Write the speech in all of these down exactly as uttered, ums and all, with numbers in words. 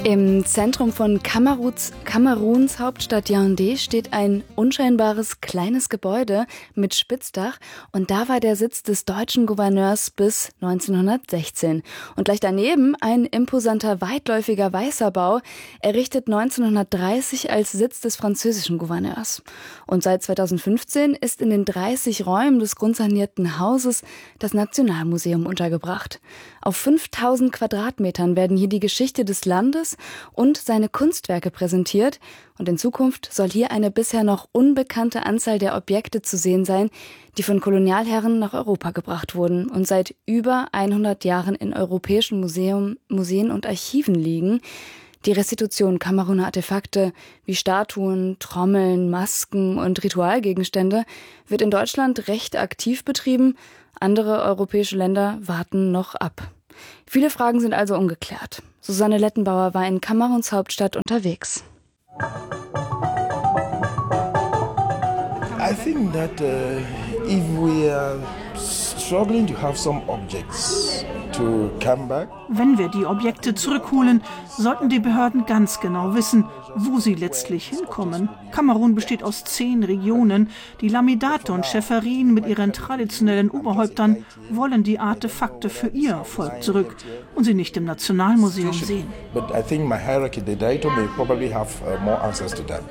Im Zentrum von Kameruns, Kameruns Hauptstadt Yaoundé steht ein unscheinbares kleines Gebäude mit Spitzdach und da war der Sitz des deutschen Gouverneurs bis neunzehnhundertsechzehn. Und gleich daneben ein imposanter, weitläufiger weißer Bau, errichtet neunzehnhundertdreißig als Sitz des französischen Gouverneurs. Und seit zweitausendfünfzehn ist in den dreißig Räumen des grundsanierten Hauses das Nationalmuseum untergebracht. Auf fünftausend Quadratmetern werden hier die Geschichte des Landes und seine Kunstwerke präsentiert. Und in Zukunft soll hier eine bisher noch unbekannte Anzahl der Objekte zu sehen sein, die von Kolonialherren nach Europa gebracht wurden und seit über hundert Jahren in europäischen Museum, Museen und Archiven liegen. Die Restitution Kameruner Artefakte wie Statuen, Trommeln, Masken und Ritualgegenstände wird in Deutschland recht aktiv betrieben. Andere europäische Länder warten noch ab. Viele Fragen sind also ungeklärt. Susanne Lettenbauer war in Kameruns Hauptstadt unterwegs. I think that uh, if we are struggling to have some objects to come back. Wenn wir die Objekte zurückholen, sollten die Behörden ganz genau wissen, wo sie letztlich hinkommen. Kamerun besteht aus zehn Regionen. Die Lamidate und Schäferien mit ihren traditionellen Oberhäuptern wollen die Artefakte für ihr Volk zurück und sie nicht im Nationalmuseum sehen. But I think my hierarchy, the director may probably have uh, more answers to that.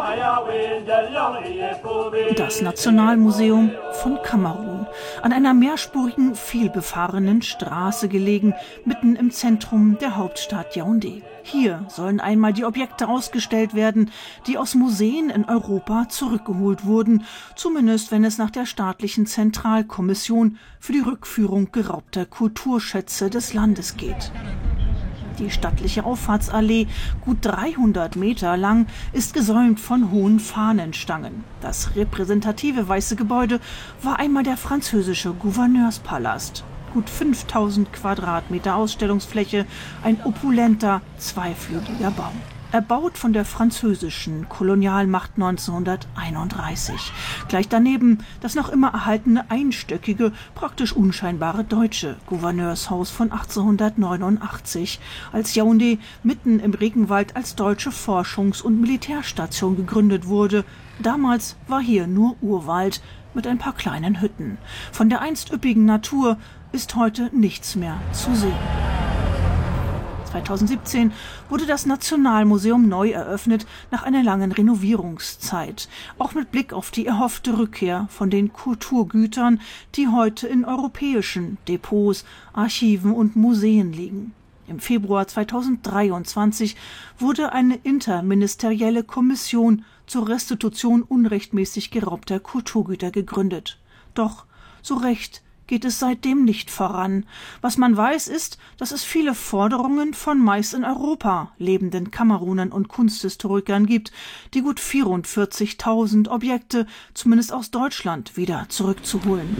Das Nationalmuseum von Kamerun. An einer mehrspurigen, vielbefahrenen Straße gelegen, mitten im Zentrum der Hauptstadt Yaoundé. Hier sollen einmal die Objekte ausgestellt werden, die aus Museen in Europa zurückgeholt wurden, zumindest wenn es nach der staatlichen Zentralkommission für die Rückführung geraubter Kulturschätze des Landes geht. Die stattliche Auffahrtsallee, gut dreihundert Meter lang, ist gesäumt von hohen Fahnenstangen. Das repräsentative weiße Gebäude war einmal der französische Gouverneurspalast. Gut fünftausend Quadratmeter Ausstellungsfläche, ein opulenter, zweiflügeliger Bau. Erbaut von der französischen Kolonialmacht neunzehnhunderteinunddreißig. Gleich daneben das noch immer erhaltene einstöckige, praktisch unscheinbare deutsche Gouverneurshaus von achtzehnhundertneunundachtzig, als Yaoundé mitten im Regenwald als deutsche Forschungs- und Militärstation gegründet wurde. Damals war hier nur Urwald mit ein paar kleinen Hütten. Von der einst üppigen Natur ist heute nichts mehr zu sehen. zweitausendsiebzehn wurde das Nationalmuseum neu eröffnet nach einer langen Renovierungszeit. Auch mit Blick auf die erhoffte Rückkehr von den Kulturgütern, die heute in europäischen Depots, Archiven und Museen liegen. Im Februar zweitausenddreiundzwanzig wurde eine interministerielle Kommission zur Restitution unrechtmäßig geraubter Kulturgüter gegründet. Doch so recht geht es seitdem nicht voran. Was man weiß, ist, dass es viele Forderungen von meist in Europa lebenden Kamerunern und Kunsthistorikern gibt, die gut vierundvierzigtausend Objekte, zumindest aus Deutschland, wieder zurückzuholen.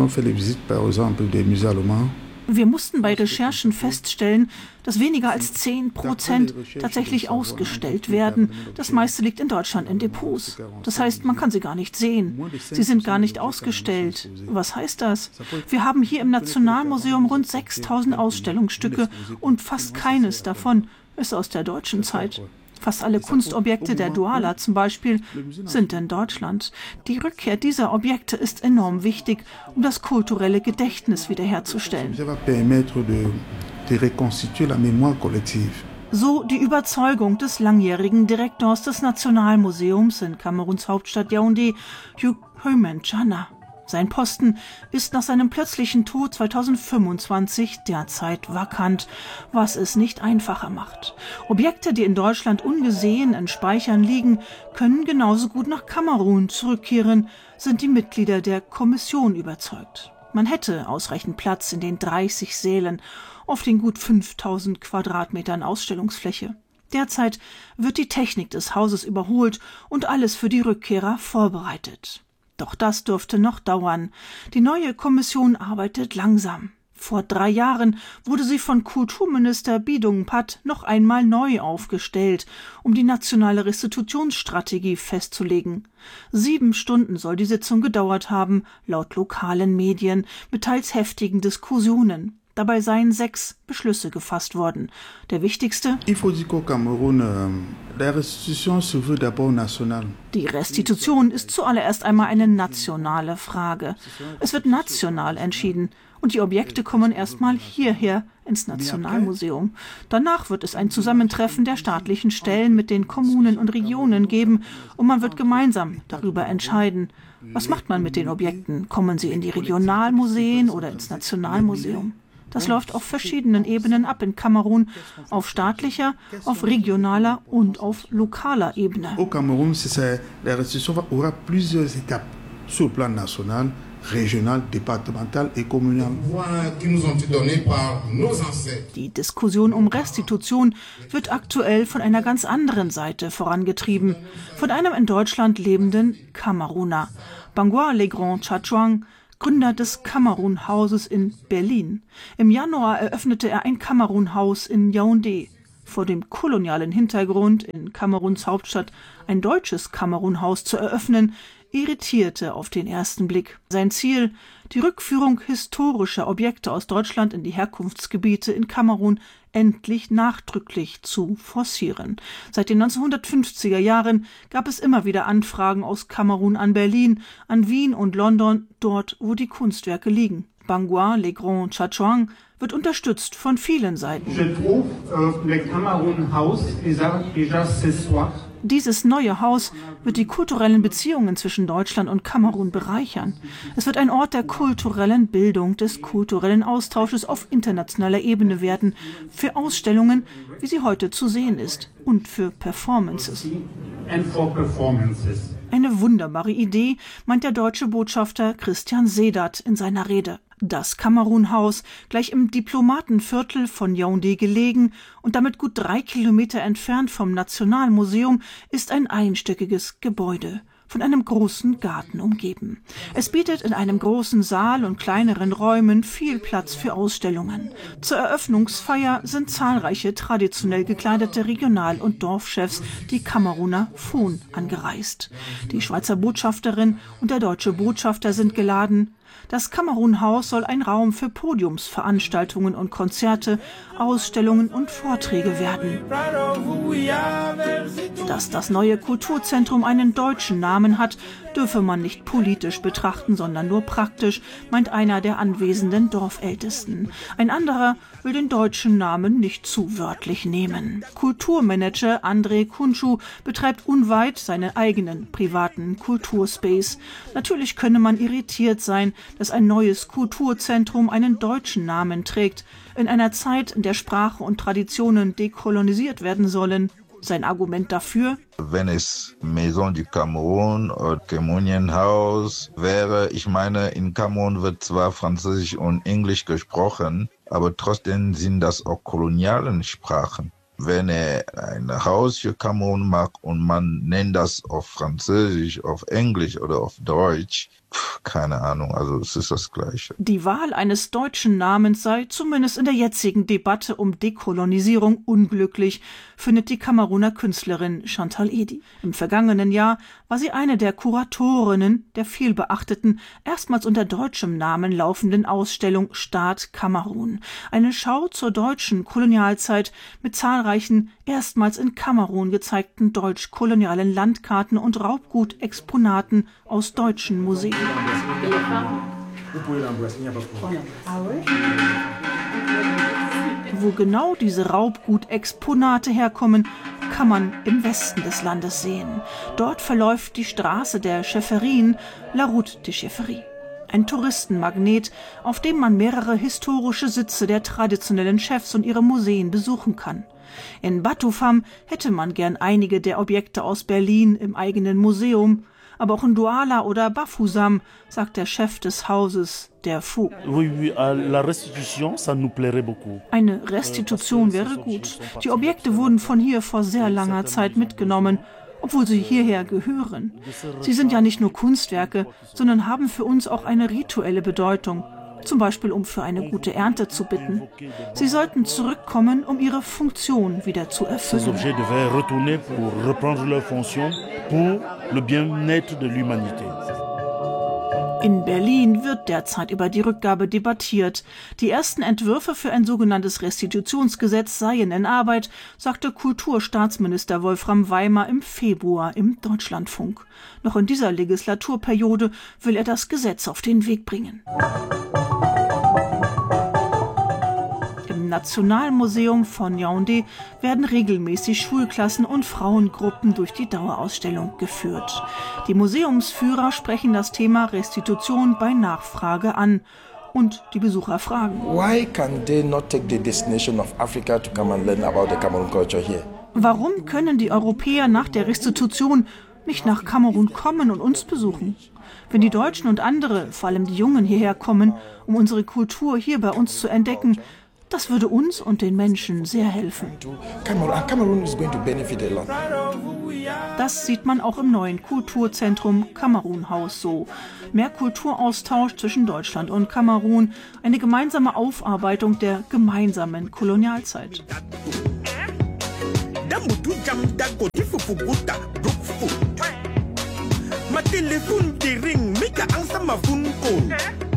Wir mussten bei Recherchen feststellen, dass weniger als zehn Prozent tatsächlich ausgestellt werden. Das meiste liegt in Deutschland in Depots. Das heißt, man kann sie gar nicht sehen. Sie sind gar nicht ausgestellt. Was heißt das? Wir haben hier im Nationalmuseum rund sechstausend Ausstellungsstücke und fast keines davon ist aus der deutschen Zeit. Fast alle Kunstobjekte der Douala zum Beispiel sind in Deutschland. Die Rückkehr dieser Objekte ist enorm wichtig, um das kulturelle Gedächtnis wiederherzustellen. So die Überzeugung des langjährigen Direktors des Nationalmuseums in Kameruns Hauptstadt Yaoundé, Hugh Heumann-Chana. Sein Posten ist nach seinem plötzlichen Tod zweitausendfünfundzwanzig derzeit vakant, was es nicht einfacher macht. Objekte, die in Deutschland ungesehen in Speichern liegen, können genauso gut nach Kamerun zurückkehren, sind die Mitglieder der Kommission überzeugt. Man hätte ausreichend Platz in den dreißig Sälen auf den gut fünftausend Quadratmetern Ausstellungsfläche. Derzeit wird die Technik des Hauses überholt und alles für die Rückkehrer vorbereitet. Doch das dürfte noch dauern. Die neue Kommission arbeitet langsam. Vor drei Jahren wurde sie von Kulturminister Bidung Pat noch einmal neu aufgestellt, um die nationale Restitutionsstrategie festzulegen. Sieben Stunden soll die Sitzung gedauert haben, laut lokalen Medien, mit teils heftigen Diskussionen. Dabei seien sechs Beschlüsse gefasst worden. Der wichtigste: Die Restitution ist zuallererst einmal eine nationale Frage. Es wird national entschieden. Und die Objekte kommen erstmal hierher ins Nationalmuseum. Danach wird es ein Zusammentreffen der staatlichen Stellen mit den Kommunen und Regionen geben und man wird gemeinsam darüber entscheiden. Was macht man mit den Objekten? Kommen sie in die Regionalmuseen oder ins Nationalmuseum? Das läuft auf verschiedenen Ebenen ab in Kamerun, auf staatlicher, auf regionaler und auf lokaler Ebene. Au Cameroun, la restitution aura plusieurs étapes sur le plan national, régional, départemental et communal. Die Diskussion um Restitution wird aktuell von einer ganz anderen Seite vorangetrieben, von einem in Deutschland lebenden Kameruner, Bangoua Legrand Tchatchoang, Gründer des Kamerun-Hauses in Berlin. Im Januar eröffnete er ein Kamerun-Haus in Yaoundé. Vor dem kolonialen Hintergrund, in Kameruns Hauptstadt ein deutsches Kamerun-Haus zu eröffnen, irritierte auf den ersten Blick. Sein Ziel: die Rückführung historischer Objekte aus Deutschland in die Herkunftsgebiete in Kamerun endlich nachdrücklich zu forcieren. Seit den neunzehnhundertfünfziger Jahren gab es immer wieder Anfragen aus Kamerun an Berlin, an Wien und London, dort, wo die Kunstwerke liegen. Bangoua Legrand Tchatchoang wird unterstützt von vielen Seiten. Dieses neue Haus wird die kulturellen Beziehungen zwischen Deutschland und Kamerun bereichern. Es wird ein Ort der kulturellen Bildung, des kulturellen Austausches auf internationaler Ebene werden, für Ausstellungen, wie sie heute zu sehen ist, und für Performances. Eine wunderbare Idee, meint der deutsche Botschafter Christian Sedat in seiner Rede. Das Kamerun-Haus, gleich im Diplomatenviertel von Yaoundé gelegen und damit gut drei Kilometer entfernt vom Nationalmuseum, ist ein einstöckiges Gebäude, von einem großen Garten umgeben. Es bietet in einem großen Saal und kleineren Räumen viel Platz für Ausstellungen. Zur Eröffnungsfeier sind zahlreiche traditionell gekleidete Regional- und Dorfchefs, die Kameruner Fon, angereist. Die Schweizer Botschafterin und der deutsche Botschafter sind geladen. Das Kamerun-Haus soll ein Raum für Podiumsveranstaltungen und Konzerte, Ausstellungen und Vorträge werden. Dass das neue Kulturzentrum einen deutschen Namen hat, dürfe man nicht politisch betrachten, sondern nur praktisch, meint einer der anwesenden Dorfältesten. Ein anderer will den deutschen Namen nicht zu wörtlich nehmen. Kulturmanager André Kunschu betreibt unweit seinen eigenen privaten Kulturspace. Natürlich könne man irritiert sein, dass ein neues Kulturzentrum einen deutschen Namen trägt, in einer Zeit, in der Sprache und Traditionen dekolonisiert werden sollen. Sein Argument dafür: Wenn es Maison du Cameroun oder Cameroonian House wäre, ich meine, in Kamerun wird zwar Französisch und Englisch gesprochen, aber trotzdem sind das auch koloniale Sprachen. Wenn er ein Haus für Kamerun macht und man nennt das auf Französisch, auf Englisch oder auf Deutsch, keine Ahnung, also es ist das Gleiche. Die Wahl eines deutschen Namens sei zumindest in der jetzigen Debatte um Dekolonisierung unglücklich, findet die Kameruner Künstlerin Chantal Edi. Im vergangenen Jahr war sie eine der Kuratorinnen der vielbeachteten, erstmals unter deutschem Namen laufenden Ausstellung Staat Kamerun. Eine Schau zur deutschen Kolonialzeit mit zahlreichen, erstmals in Kamerun gezeigten deutsch-kolonialen Landkarten und Raubgutexponaten aus deutschen Museen. Wo genau diese Raubgutexponate herkommen, kann man im Westen des Landes sehen. Dort verläuft die Straße der Schäferien, La Route des Chefferies. Ein Touristenmagnet, auf dem man mehrere historische Sitze der traditionellen Chefs und ihre Museen besuchen kann. In Batoufam hätte man gern einige der Objekte aus Berlin im eigenen Museum, aber auch in Douala oder Bafoussam, sagt der Chef des Hauses, der Fou. Eine Restitution wäre gut. Die Objekte wurden von hier vor sehr langer Zeit mitgenommen, obwohl sie hierher gehören. Sie sind ja nicht nur Kunstwerke, sondern haben für uns auch eine rituelle Bedeutung. Zum Beispiel, um für eine gute Ernte zu bitten. Sie sollten zurückkommen, um ihre Funktion wieder zu erfüllen. In Berlin wird derzeit über die Rückgabe debattiert. Die ersten Entwürfe für ein sogenanntes Restitutionsgesetz seien in Arbeit, sagte Kulturstaatsminister Wolfram Weimer im Februar im Deutschlandfunk. Noch in dieser Legislaturperiode will er das Gesetz auf den Weg bringen. Im Nationalmuseum von Yaoundé werden regelmäßig Schulklassen und Frauengruppen durch die Dauerausstellung geführt. Die Museumsführer sprechen das Thema Restitution bei Nachfrage an. Und die Besucher fragen: Why can they not take the destination of Africa to come and learn about the Cameroon culture here? Warum können die Europäer nach der Restitution nicht nach Kamerun kommen und uns besuchen? Wenn die Deutschen und andere, vor allem die Jungen, hierher kommen, um unsere Kultur hier bei uns zu entdecken, das würde uns und den Menschen sehr helfen. Das sieht man auch im neuen Kulturzentrum Kamerun-Haus so. Mehr Kulturaustausch zwischen Deutschland und Kamerun, eine gemeinsame Aufarbeitung der gemeinsamen Kolonialzeit. Ma téléphone di ring, mika ang sama phone ko.